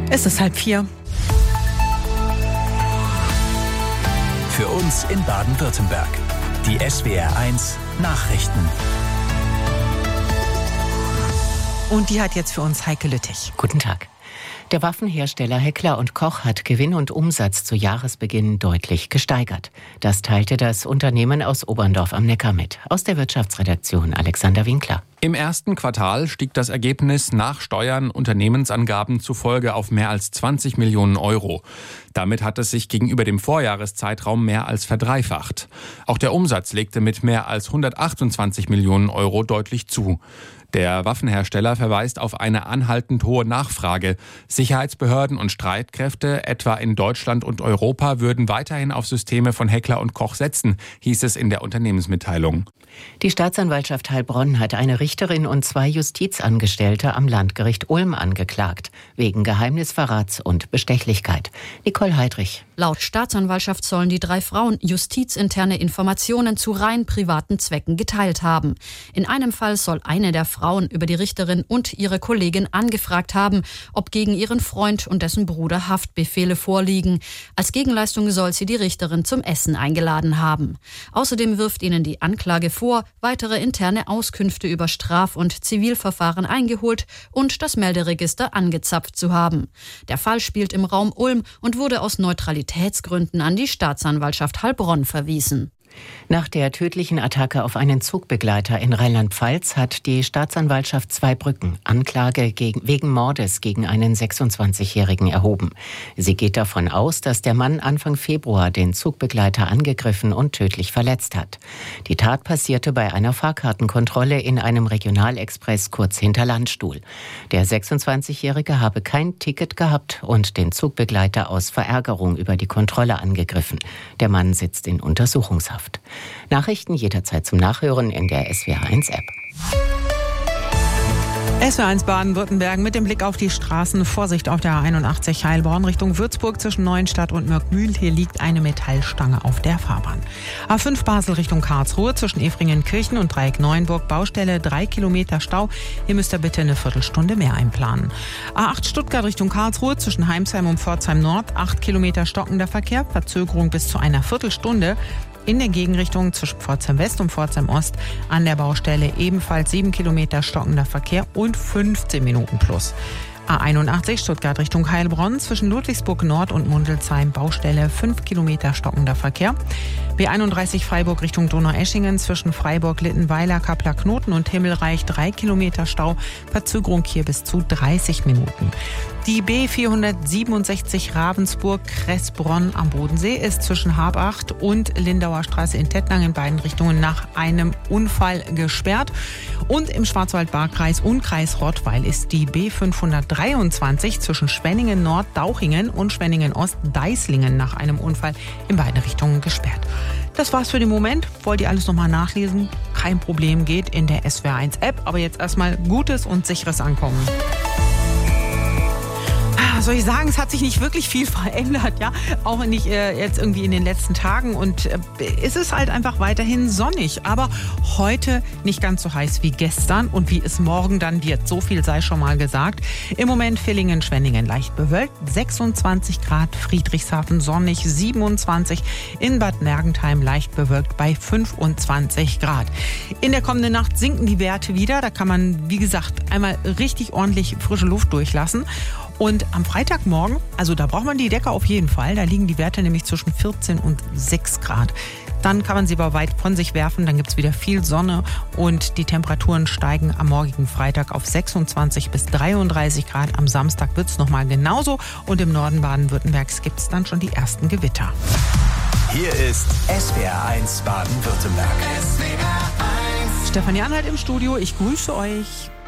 Es ist 3:30. Für uns in Baden-Württemberg. Die SWR1 Nachrichten. Und die hat jetzt für uns Heike Lüttich. Guten Tag. Der Waffenhersteller Heckler & Koch hat Gewinn und Umsatz zu Jahresbeginn deutlich gesteigert. Das teilte das Unternehmen aus Oberndorf am Neckar mit. Aus der Wirtschaftsredaktion Alexander Winkler. Im ersten Quartal stieg das Ergebnis nach Steuern Unternehmensangaben zufolge auf mehr als 20 Millionen Euro. Damit hat es sich gegenüber dem Vorjahreszeitraum mehr als verdreifacht. Auch der Umsatz legte mit mehr als 128 Millionen Euro deutlich zu. Der Waffenhersteller verweist auf eine anhaltend hohe Nachfrage. Sicherheitsbehörden und Streitkräfte, etwa in Deutschland und Europa, würden weiterhin auf Systeme von Heckler & Koch setzen, hieß es in der Unternehmensmitteilung. Die Staatsanwaltschaft Heilbronn hat eine Richterin und 2 Justizangestellte am Landgericht Ulm angeklagt, wegen Geheimnisverrats und Bestechlichkeit. Nicole Heidrich. Laut Staatsanwaltschaft sollen die 3 Frauen justizinterne Informationen zu rein privaten Zwecken geteilt haben. In einem Fall soll eine der Frauen über die Richterin und ihre Kollegin angefragt haben, ob gegen ihren Freund und dessen Bruder Haftbefehle vorliegen. Als Gegenleistung soll sie die Richterin zum Essen eingeladen haben. Außerdem wirft ihnen die Anklage vor, weitere interne Auskünfte über Straf- und Zivilverfahren eingeholt und das Melderegister angezapft zu haben. Der Fall spielt im Raum Ulm und wurde aus Neutralitätsgründen an die Staatsanwaltschaft Heilbronn verwiesen. Nach der tödlichen Attacke auf einen Zugbegleiter in Rheinland-Pfalz hat die Staatsanwaltschaft Zweibrücken Anklage wegen Mordes gegen einen 26-Jährigen erhoben. Sie geht davon aus, dass der Mann Anfang Februar den Zugbegleiter angegriffen und tödlich verletzt hat. Die Tat passierte bei einer Fahrkartenkontrolle in einem Regionalexpress kurz hinter Landstuhl. Der 26-Jährige habe kein Ticket gehabt und den Zugbegleiter aus Verärgerung über die Kontrolle angegriffen. Der Mann sitzt in Untersuchungshaft. Nachrichten jederzeit zum Nachhören in der SWR1-App. SWR1 Baden-Württemberg mit dem Blick auf die Straßen. Vorsicht auf der A81 Heilbronn Richtung Würzburg zwischen Neuenstadt und Mörkmühl. Hier liegt eine Metallstange auf der Fahrbahn. A5 Basel Richtung Karlsruhe zwischen Efringenkirchen und Dreieck Neuenburg. Baustelle 3 Kilometer Stau. Hier müsst ihr bitte eine Viertelstunde mehr einplanen. A8 Stuttgart Richtung Karlsruhe zwischen Heimsheim und Pforzheim Nord. 8 Kilometer stockender Verkehr. Verzögerung bis zu einer Viertelstunde. In der Gegenrichtung zwischen Pforzheim West und Pforzheim Ost an der Baustelle ebenfalls 7 Kilometer stockender Verkehr und 15 Minuten plus. A81 Stuttgart Richtung Heilbronn zwischen Ludwigsburg Nord und Mundelsheim Baustelle 5 Kilometer stockender Verkehr. B31 Freiburg Richtung Donaueschingen zwischen Freiburg, Littenweiler, Kappler-Knoten und Himmelreich 3 Kilometer Stau. Verzögerung hier bis zu 30 Minuten. Die B467 Ravensburg-Kressbronn am Bodensee ist zwischen Habacht und Lindauer Straße in Tettnang in beiden Richtungen nach einem Unfall gesperrt. Und im Schwarzwald-Baar-Kreis und Kreis Rottweil ist die B523 zwischen Schwenningen Nord, Dauchingen und Schwenningen Ost, Deislingen nach einem Unfall in beide Richtungen gesperrt. Das war's für den Moment. Wollt ihr alles nochmal nachlesen? Kein Problem, geht in der SWR1-App. Aber jetzt erstmal gutes und sicheres Ankommen. Soll ich sagen, es hat sich nicht wirklich viel verändert, ja, auch nicht jetzt irgendwie in den letzten Tagen und es ist halt einfach weiterhin sonnig, aber heute nicht ganz so heiß wie gestern und wie es morgen dann wird, so viel sei schon mal gesagt. Im Moment Villingen, Schwenningen leicht bewölkt, 26 Grad, Friedrichshafen sonnig, 27, in Bad Mergentheim leicht bewölkt bei 25 Grad. In der kommenden Nacht sinken die Werte wieder, da kann man, wie gesagt, einmal richtig ordentlich frische Luft durchlassen. Und am Freitagmorgen, also da braucht man die Decke auf jeden Fall, da liegen die Werte nämlich zwischen 14 und 6 Grad. Dann kann man sie aber weit von sich werfen, dann gibt es wieder viel Sonne und die Temperaturen steigen am morgigen Freitag auf 26 bis 33 Grad. Am Samstag wird es nochmal genauso und im Norden Baden-Württembergs gibt es dann schon die ersten Gewitter. Hier ist SWR1 Baden-Württemberg. Stefanie Anhalt im Studio, ich grüße euch.